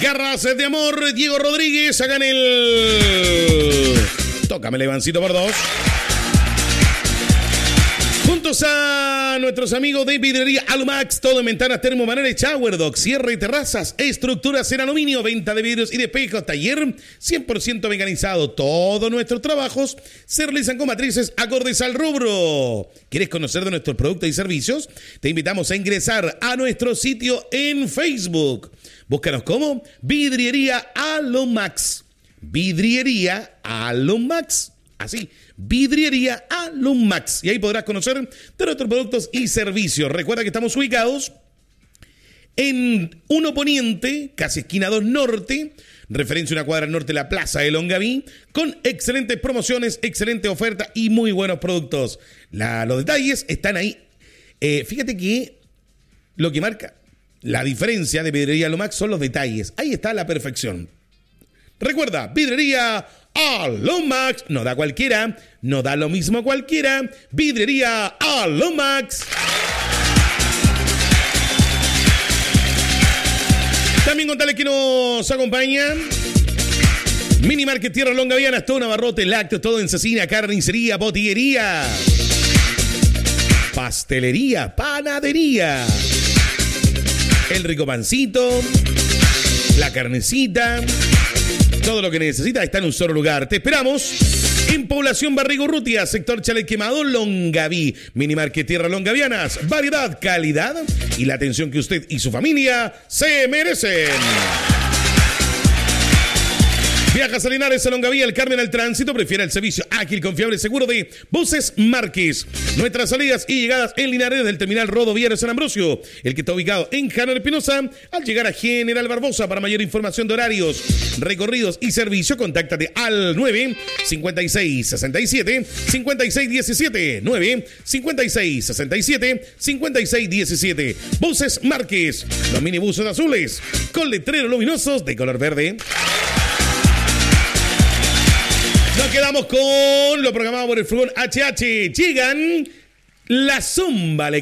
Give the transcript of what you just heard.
Garras de amor, Diego Rodríguez, hagan el... Tócame, Ivancito, por 2. Juntos a nuestros amigos de Vidriería Alumax, todo en ventanas, termopaneles, shower dock, cierre y terrazas, estructuras en aluminio, venta de vidrios y de espejos, taller 100% mecanizado. Todos nuestros trabajos se realizan con matrices acordes al rubro. ¿Quieres conocer de nuestros productos y servicios? Te invitamos a ingresar a nuestro sitio en Facebook. Búscanos como Vidriería Alumax. Vidriería Alumax. Así, Vidriería Alumax. Y ahí podrás conocer de nuestros productos y servicios. Recuerda que estamos ubicados en 1 Poniente, casi esquina 2 Norte, referencia a una cuadra al norte de la Plaza de Longaví, con excelentes promociones, excelente oferta y muy buenos productos. Los detalles están ahí. Fíjate que lo que marca la diferencia de Vidriería Alumax son los detalles. Ahí está la perfección. Recuerda, Vidriería Alumax. No da cualquiera, no da lo mismo cualquiera. Vidriería Alumax. También contarles que nos acompaña Mini Market Tierra Longavianas, todo abarrotes, lácteos, todo en cecina, carnicería, botillería, pastelería, panadería, el rico pancito, la carnecita, todo lo que necesitas está en un solo lugar. Te esperamos en Población Barrigurrutia, sector Chalet Quemado, Longaví. Mini Market Tierra Longavianas, variedad, calidad y la atención que usted y su familia se merecen. Viajas a Linares, a Longaví, al Carmen, al Tránsito. Prefiere el servicio ágil, confiable, seguro de Buses Márquez. Nuestras salidas y llegadas en Linares del terminal Rodovía de San Ambrosio, el que está ubicado en General Espinosa. Al llegar a General Barbosa, para mayor información de horarios, recorridos y servicio, contáctate al 9-5667-5617. 9-5667-5617. Buses Márquez, los minibuses azules con letreros luminosos de color verde. Nos quedamos con lo programado por el Furgón HH. Llegan la Zumba.